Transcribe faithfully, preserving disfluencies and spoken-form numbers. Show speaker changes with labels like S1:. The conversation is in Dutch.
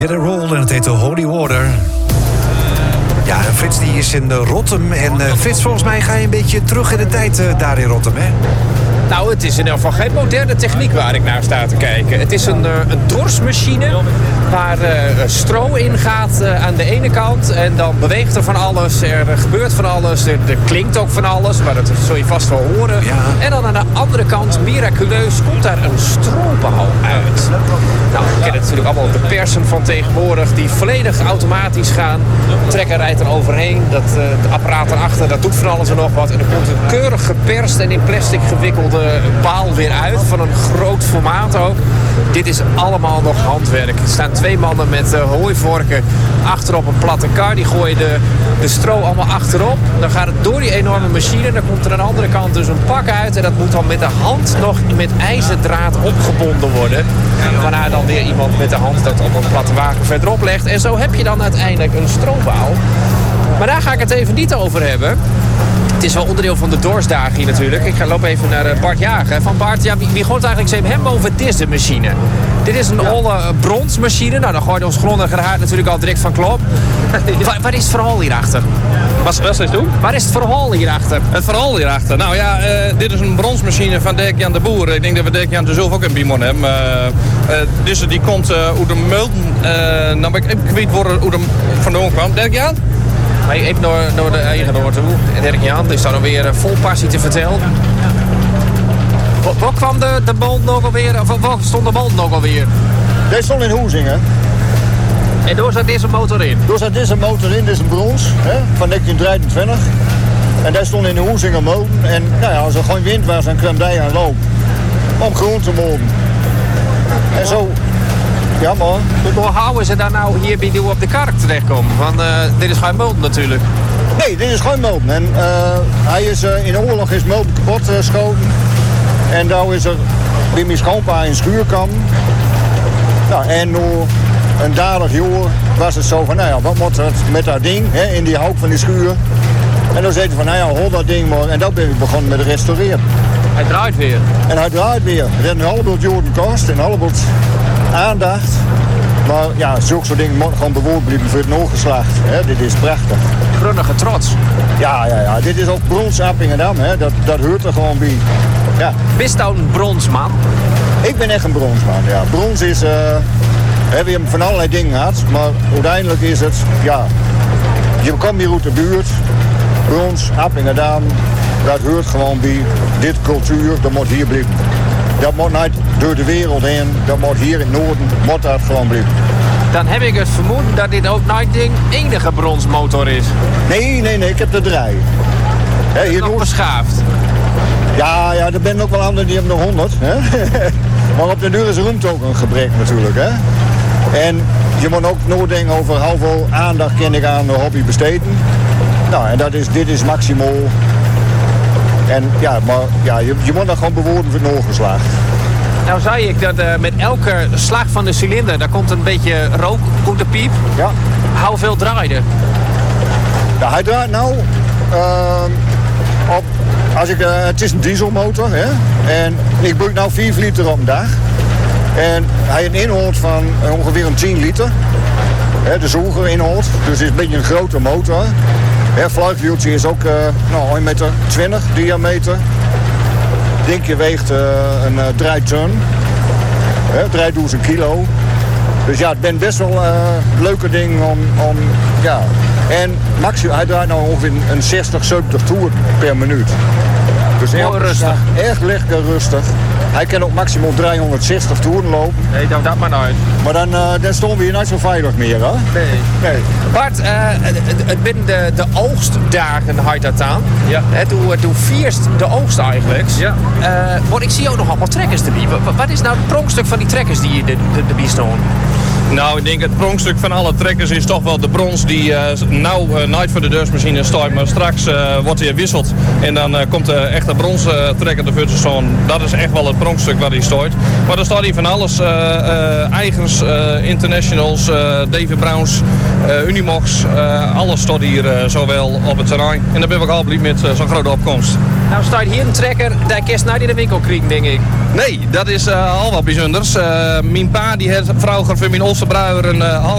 S1: Get a roll en het heet de Holy Water. Ja, en Frits die is in Rottum. En uh, Frits, volgens mij ga je een beetje terug in de tijd uh, daar in Rottum, hè?
S2: Nou, het is in ieder geval geen moderne techniek waar ik naar sta te kijken. Het is een, uh, een dorsmachine waar uh, stro in gaat uh, aan de ene kant. En dan beweegt er van alles, er uh, gebeurt van alles, er, er klinkt ook van alles. Maar dat zul je vast wel horen.
S1: Ja.
S2: En dan aan de andere kant, miraculeus, komt daar een strobal uit. Nou, we kennen natuurlijk allemaal de persen van tegenwoordig die volledig automatisch gaan. De trekker rijdt er overheen, dat, uh, het apparaat erachter, dat doet van alles en nog wat. En er komt een keurig geperst en in plastic gewikkelde baal weer uit, van een groot formaat ook. Dit is allemaal nog handwerk. Er staan twee mannen met uh, hooivorken achterop een platte kar. Die gooien de, de stro allemaal achterop. Dan gaat het door die enorme machine. Dan komt er aan de andere kant dus een pak uit. En dat moet dan met de hand nog met ijzerdraad opgebonden worden. Waarna dan weer iemand met de hand dat op een platte wagen verderop legt. En zo heb je dan uiteindelijk een strobaal. Maar daar ga ik het even niet over hebben. Het is wel onderdeel van de doorsdagen hier natuurlijk. Ik ga lopen even naar Bart Jager. Van Bart, ja, wie, wie gooit eigenlijk eens hem over deze machine? Dit is een ja. olle bronsmachine. Nou, dan gooit ons grondige haard natuurlijk al direct van klop. Waar, waar is het verhaal hierachter?
S3: Wat, wat zou je doen?
S2: Waar is het verhaal hierachter?
S3: Het verhaal hierachter? Nou ja, uh, dit is een bronsmachine van Dirk-Jan de Boer. Ik denk dat we Dirk-Jan de zelf ook een bimon hebben. Uh, uh, dus die komt uh, uit de Mulden. Uh, nou ben ik even kwijt waar hoe de vandaan kwam. Dirk-Jan?
S2: Maar even door, door de eigenaar toe. En Dirk Jan is dan alweer vol passie te vertellen. Waar kwam de, de bal nog alweer? Of waar stond de bal nog alweer?
S4: Deze stond in Hoezingen.
S2: En door zat deze motor in?
S4: Door zat deze motor in, dit is een brons hè, van negentien drieëntwintig. En daar stond in de Hoezingen molen. En nou ja, als er gewoon wind was, dan kwam die aan loop. Om groen te molen. En zo. Ja, man.
S2: Hoe houden ze daar nou hier bij jou op de kark terechtkomen? Want uh, dit is geen Mulden natuurlijk.
S4: Nee, dit is gewoon Mulden. En uh, hij is uh, in de oorlog is Mulden kapot uh, geschoten. En nou is er bij mijn schoonpa in schuur kwam. Nou, en nu een dadig jaar was het zo van, nou ja, wat moet het met dat ding hè, in die hoek van die schuur. En dan zei hij van, nou ja, hol dat ding maar. En dan ben ik begonnen met restaureren.
S2: Hij draait weer.
S4: En hij draait weer. Het heeft een halve jaren kost en een halve aandacht. Maar ja, zulke soort dingen moeten gewoon bewoord blijven voor het nageslacht. Dit is prachtig.
S2: Grunnige trots.
S4: Ja, ja, ja. Dit is ook brons Appingedam. Hè. Dat, dat hoort er gewoon bij. Ja.
S2: Bist nou een bronsman?
S4: Ik ben echt een bronsman, ja. Brons is... Uh, we hebben van allerlei dingen gehad. Maar uiteindelijk is het... Ja, je komt hier uit de buurt. Brons, Appingedam. Dat hoort gewoon bij dit cultuur. Dat moet hier blijven. Dat moet niet door de wereld heen. Dat moet hier in het noorden, moet dat gewoon blijven.
S2: Dan heb ik het vermoeden dat dit ook nooit ding enige bronsmotor is.
S4: Nee, nee, nee, ik heb er drie.
S2: He, hier nog beschaafd.
S4: Ja, ja, er zijn ook wel anderen die hebben er honderd. Hè? Maar op de duur is ruimte ook een gebrek natuurlijk. Hè? En je moet ook nadenken over hoeveel aandacht kan ik aan de hobby besteden. Nou, en dat is, dit is maximaal. En ja, maar ja, je, je moet dat gewoon bewoorden voor het nageslacht.
S2: Nou zei ik dat uh, met elke slag van de cilinder, daar komt een beetje rook uit de piep.
S4: Ja.
S2: Hoeveel draaide?
S4: Ja, hij draait nou uh, op, als ik, uh, het is een dieselmotor, hè? En ik buik nou vier liter op een dag. En hij heeft een inhoud van uh, ongeveer een tien liter. Hè, de zoger inhoud, dus het is een beetje een grote motor. Het vluchtwieltje is ook uh, nou, één meter twintig diameter. Het dingje weegt uh, een uh, drie ton. Uh, drieduizend kilo. Dus ja, het bent best wel uh, een leuke ding om... om ja. En maximaal, hij draait nou ongeveer een zestig, zeventig toer per minuut. Dus
S2: heel rustig.
S4: Erg lekker rustig. Hij kan ook maximaal driehonderdzestig toeren lopen.
S2: Nee, dan dat maar nooit.
S4: Maar dan, uh, dan stonden we hier niet zo veilig meer, hè?
S2: Nee.
S4: nee.
S2: Bart, uh, het binnen de, de oogstdagen houdt dat aan.
S3: Ja.
S2: He, toen, toen vierst de oogst eigenlijk.
S3: Ja.
S2: Uh, maar ik zie ook nog allemaal trekkers erbij. Wat, wat is nou het pronkstuk van die trekkers die hier erbij staan?
S3: Nou, ik denk het pronkstuk van alle trekkers is toch wel de brons die uh, nou uh, nooit voor de deursmachine staat, maar straks uh, wordt hij gewisseld. En dan uh, komt de echte brons uh, trekker ervoor te staan. Dat is echt wel het pronkstuk waar hij staat. Maar er staat hier van alles. Uh, uh, eigens, uh, internationals, uh, David Browns, uh, Unimox. Uh, alles staat hier uh, zowel op het terrein. En daar ben ik al blij met uh, zo'n grote opkomst.
S2: Nou staat hier een trekker, daar kerst naar in de winkel krijgen, denk ik.
S3: Nee, dat is uh, al wat bijzonders. Uh, mijn pa die heeft vroeger voor mijn Olse bruier een uh,